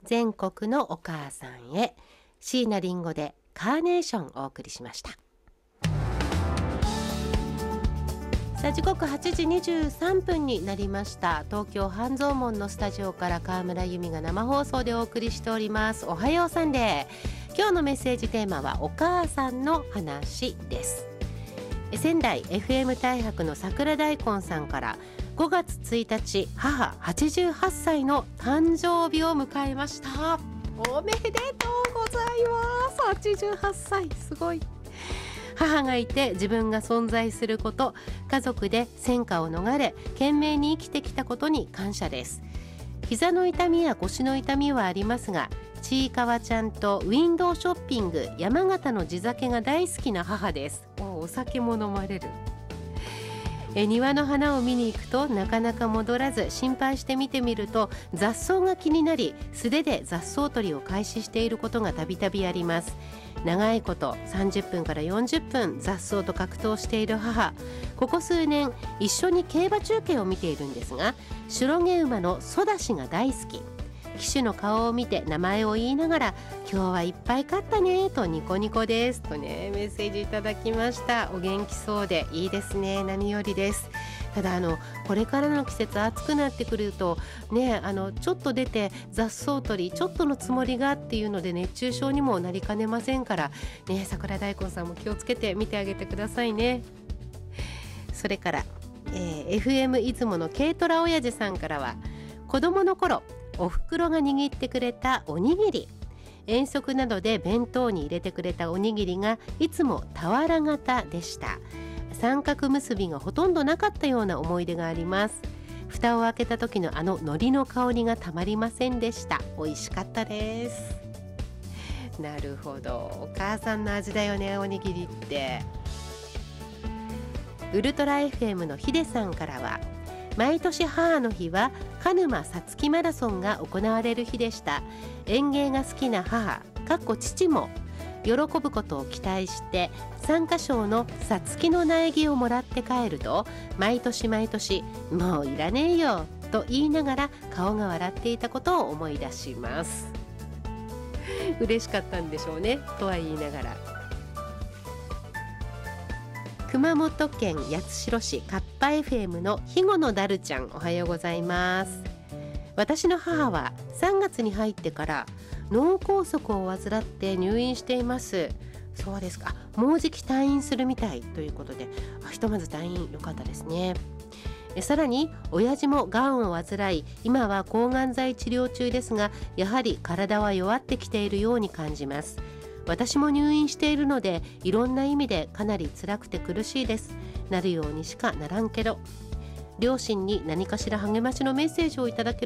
全国のお母さんへ、椎名林檎でカーネーションをお送りしました。さあ時刻8時23分になりました。東京半蔵門のスタジオから川村由美が生放送でお送りしております。おはようサンデー。今日のメッセージテーマはお母さんの話です。仙台 FM 大白の桜大根さんから、5月1日母88歳の誕生日を迎えました。おめでとうございます。88歳、すごい。母がいて自分が存在すること、家族で戦火を逃れ懸命に生きてきたことに感謝です。膝の痛みや腰の痛みはありますが、ちいかわちゃんとウィンドウショッピング、山形の地酒が大好きな母です。お酒も飲まれる。庭の花を見に行くとなかなか戻らず、心配して見てみると雑草が気になり、素手で雑草取りを開始していることがたびたびあります。長いこと30分から40分雑草と格闘している母。ここ数年一緒に競馬中継を見ているんですが、白毛馬のソダシが大好き。騎手の顔を見て名前を言いながら、今日はいっぱい勝ったねとニコニコですとね、メッセージいただきました。お元気そうでいいですね。何よりです。ただこれからの季節暑くなってくるとね、ちょっと出て雑草取りちょっとのつもりがっていうので熱中症にもなりかねませんからね、桜大根さんも気をつけて見てあげてくださいね。それから、FM 出雲の軽トラ親父さんからは、子供の頃お袋が握ってくれたおにぎり、遠足などで弁当に入れてくれたおにぎりがいつも俵型でした。三角結びがほとんどなかったような思い出があります。蓋を開けた時の海苔の香りがたまりませんでした。美味しかったです。なるほど、お母さんの味だよね、おにぎりって。ウルトラ FM のヒデさんからは、毎年母の日は鹿沼さつきマラソンが行われる日でした。園芸が好きな母父も喜ぶことを期待して参加賞のさつきの苗木をもらって帰ると、毎年もういらねえよと言いながら顔が笑っていたことを思い出します。嬉しかったんでしょうね、とは言いながら。熊本県八代市カッパ FM の肥後のダルちゃん、おはようございます。私の母は3月に入ってから脳梗塞を患って入院しています。そうですか、もうじき退院するみたいということで、ひとまず退院良かったですね。さらに親父もがんを患い、今は抗がん剤治療中ですが、やはり体は弱ってきているように感じます。私も入院しているので、いろんな意味でかなり辛くて苦しいです。なるようにしかならんけど、両親に何かしら励ましのメッセージをいただけ